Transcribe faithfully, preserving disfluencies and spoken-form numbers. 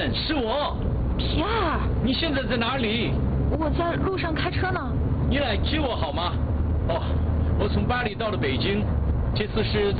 恩，是我。 皮尔， 你现在在哪里？ 我在路上开车呢。 你来接我好吗？哦，我从巴黎到了北京，这次是